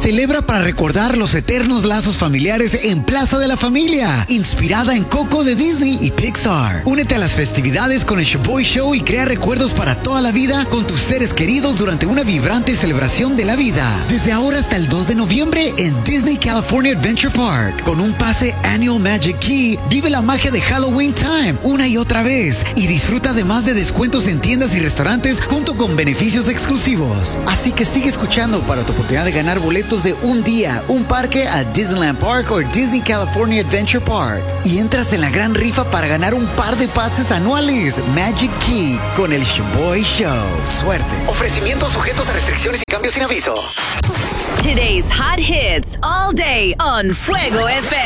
Celebra para recordar los eternos lazos familiares en Plaza de la Familia, inspirada en Coco de Disney y Pixar. Únete a las festividades con el Shaboy Show y crea recuerdos para toda la vida con tus seres queridos durante una vibrante celebración de la vida. Desde ahora hasta el 2 de noviembre en Disney California Adventure Park. Con un pase Annual Magic Key, vive la magia de Halloween Time una y otra vez y disfruta además de descuentos en tiendas y restaurantes junto con beneficios exclusivos. Así que sigue escuchando para tu oportunidad de ganar boletos de un día, un parque a Disneyland Park o Disney California Adventure Park. Y entras en la gran rifa para ganar un par de pases anuales Magic Key con el Shaboy Show. Suerte. Ofrecimientos sujetos a restricciones y cambios sin aviso. Today's hot hits all day on Fuego FM.